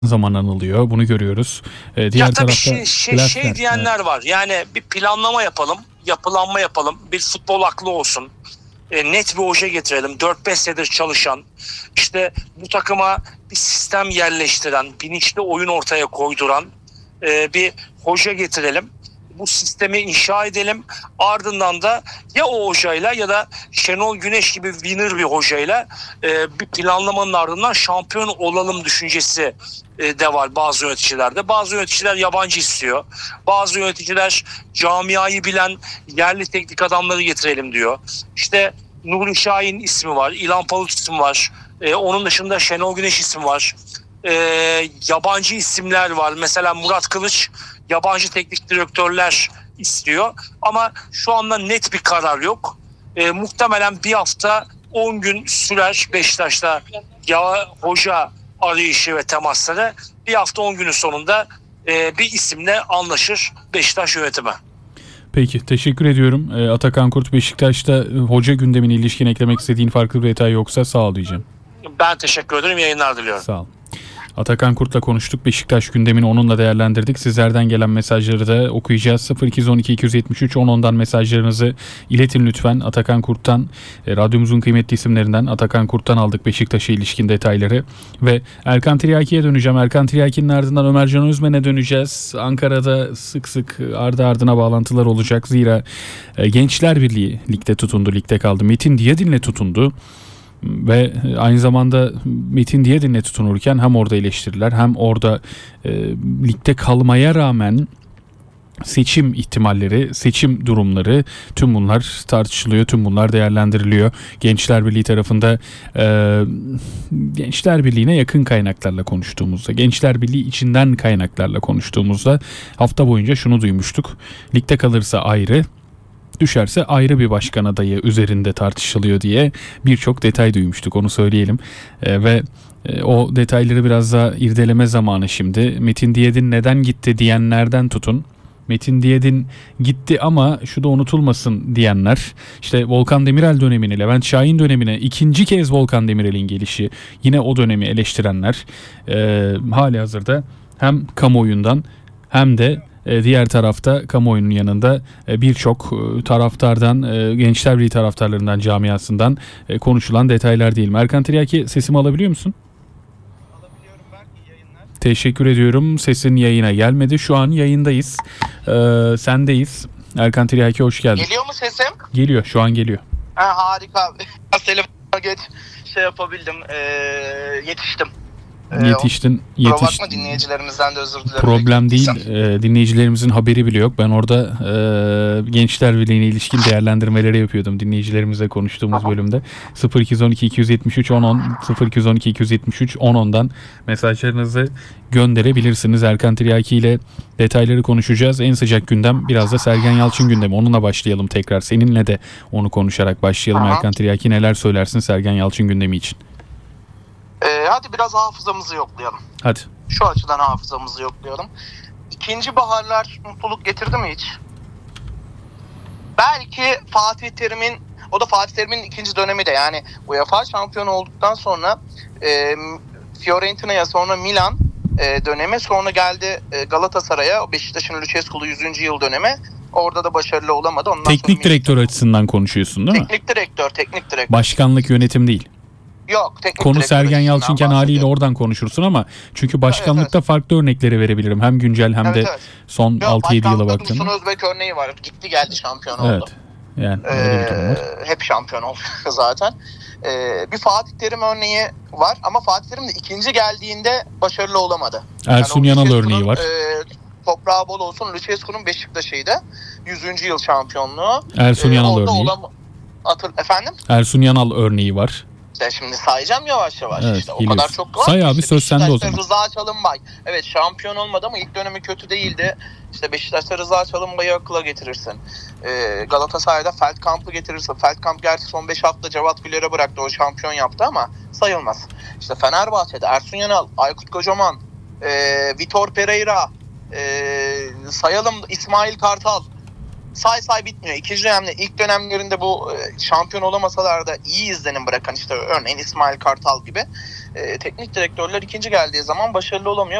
zaman anılıyor. Bunu görüyoruz. Diğer Ya tabii tarafta şey diyenler var. Yani bir planlama yapalım, yapılanma yapalım. Bir futbol aklı olsun. Net bir hoca getirelim. 4-5 senedir çalışan, işte bu takıma bir sistem yerleştiren, bilinçli oyun ortaya koyduran bir hoca getirelim. Bu sistemi inşa edelim. Ardından da ya o hocayla ya da Şenol Güneş gibi winner bir hocayla bir planlamanın ardından şampiyon olalım düşüncesi de var bazı yöneticilerde. Bazı yöneticiler yabancı istiyor. Bazı yöneticiler camiayı bilen yerli teknik adamları getirelim diyor. İşte Nuri Şahin ismi var, İlhan Palut ismi var. Onun dışında Şenol Güneş ismi var. Yabancı isimler var. Mesela Murat Kılıç yabancı teknik direktörler istiyor. Ama şu anda net bir karar yok. Muhtemelen bir hafta 10 gün sürer Beşiktaş'ta ya hoca arayışı ve temasları. Bir hafta 10 günün sonunda bir isimle anlaşır Beşiktaş yönetimi. Peki, teşekkür ediyorum. Atakan Kurt, Beşiktaş'ta hoca gündemine ilişkin eklemek istediğin farklı bir detay yoksa sağ ol diyeceğim. Ben teşekkür ederim. Yayınlar diliyorum. Sağ ol. Atakan Kurt'la konuştuk. Beşiktaş gündemini onunla değerlendirdik. Sizlerden gelen mesajları da okuyacağız. 0212 273 1010'dan mesajlarınızı iletin lütfen. Atakan Kurt'tan, radyomuzun kıymetli isimlerinden Atakan Kurt'tan aldık Beşiktaş'a ilişkin detayları. Ve Erkan Tiryaki'ye döneceğim. Erkan Tiryaki'nin ardından Ömercan Özmen'e döneceğiz. Ankara'da sık sık ardı ardına bağlantılar olacak. Zira Gençler Birliği ligde tutundu, ligde kaldı. Metin Diyadin'le tutundu. Ve aynı zamanda Metin Diyadin'le tutunurken hem orada eleştiriler hem orada ligde kalmaya rağmen seçim ihtimalleri, seçim durumları, tüm bunlar tartışılıyor, tüm bunlar değerlendiriliyor. Gençler Birliği tarafında Gençler Birliği'ne yakın kaynaklarla konuştuğumuzda, Gençler Birliği içinden kaynaklarla konuştuğumuzda hafta boyunca şunu duymuştuk. Ligde kalırsa ayrı, düşerse ayrı bir başkan adayı üzerinde tartışılıyor diye birçok detay duymuştuk, onu söyleyelim. Ve o detayları biraz daha irdeleme zamanı şimdi. Metin Diyadin neden gitti diyenlerden tutun, Metin Diyadin gitti ama şu da unutulmasın diyenler, işte Volkan Demirel dönemine, Levent Şahin dönemine, ikinci kez Volkan Demirel'in gelişi, yine o dönemi eleştirenler halihazırda hem kamuoyundan hem de diğer tarafta kamuoyunun yanında birçok taraftardan, Gençler Birliği taraftarlarından, camiasından konuşulan detaylar değil mi? Erkan Tiryaki, sesimi alabiliyor musun? Alabiliyorum ben. İyi yayınlar. Teşekkür ediyorum. Sesin yayına gelmedi. Şu an yayındayız. Sendeyiz. Erkan Tiryaki, hoş geldin. Geliyor mu sesim? Geliyor. Şu an geliyor. Harika. Telefona geç yapabildim. Yetiştim. Yetiştin. Kusura bakma, dinleyicilerimizden de özür dilerim. Problem değil. Dinleyicilerimizin haberi bile yok. Ben orada Gençler Birliği'ne ilişkin değerlendirmeleri yapıyordum dinleyicilerimizle konuştuğumuz bölümde. 0212 273 1010 0212 273 1010'dan mesajlarınızı gönderebilirsiniz. Erkan Tiryaki ile detayları konuşacağız. En sıcak gündem biraz da Sergen Yalçın gündemi. Onunla başlayalım tekrar. Seninle de onu konuşarak başlayalım. Erkan Tiryaki, neler söylersin Sergen Yalçın gündemi için? Hadi biraz hafızamızı yoklayalım. Hadi. Şu açıdan hafızamızı yoklayalım. İkinci baharlar mutluluk getirdi mi hiç? Belki Fatih Terim'in ikinci dönemi de, yani UEFA şampiyonu olduktan sonra Fiorentina'ya, sonra Milan dönemi, sonra geldi Galatasaray'a, Beşiktaş'ın Lucescu'lu 100. yıl dönemi. Orada da başarılı olamadı. Ondan teknik direktör açısından konuşuyorsun değil mi? Teknik direktör. Başkanlık, yönetim değil. Yok, teknik konu Sergen Yalçınken haliyle oradan konuşursun ama çünkü başkanlıkta evet. Farklı örnekleri verebilirim. Hem güncel hem de son 6-7 yıla baktığında. Musun Özbek örneği var. Gitti geldi şampiyon oldu. Evet. Yani öyle bir durum var. Hep şampiyon oldu zaten. Bir Fatih Terim örneği var ama Fatih Terim de ikinci geldiğinde başarılı olamadı. Ersun Yanal örneği var. Toprağı bol olsun, Lucescu'nun Beşiktaş'ıydı. 100. yıl şampiyonluğu. Ersun Yanal örneği. Efendim? Ersun Yanal örneği var. Şimdi sayacağım yavaş yavaş. Evet, işte o kadar çok var. Say abi, söz sende o zaman. Rıza Çalınbay. Evet, şampiyon olmadı ama ilk dönemi kötü değildi. İşte Beşiktaş'ta Rıza Çalınbay'ı akıla getirirsin. Galatasaray'da Feldkamp'ı getirirsin. Feldkamp gerçi son 5 hafta Cevat Güler'e bıraktı. O şampiyon yaptı ama sayılmaz. İşte Fenerbahçe'de Ersun Yanal, Aykut Kocaman, Vitor Pereira, sayalım, İsmail Kartal. say bitmiyor. İkinci dönemde ilk dönemlerinde bu şampiyon olamasalar da iyi izlenim bırakan işte örneğin İsmail Kartal gibi teknik direktörler ikinci geldiği zaman başarılı olamıyor.